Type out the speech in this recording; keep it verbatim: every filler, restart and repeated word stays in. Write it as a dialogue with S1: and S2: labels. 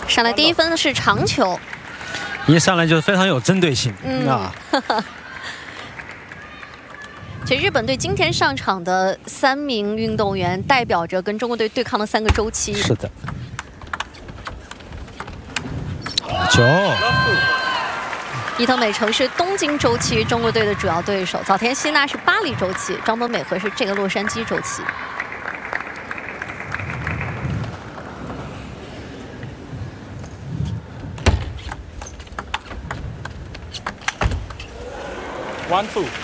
S1: 上来第一分是长球，
S2: 一上来就是非常有针对性、嗯、啊。
S1: 其实日本队今天上场的三名运动员，代表着跟中国队对抗的三个周期。
S2: 是的。好球！
S1: 伊藤美诚是东京周期中国队的主要对手，早田希娜是巴黎周期，张本美和是这个洛杉矶周期。
S3: One two。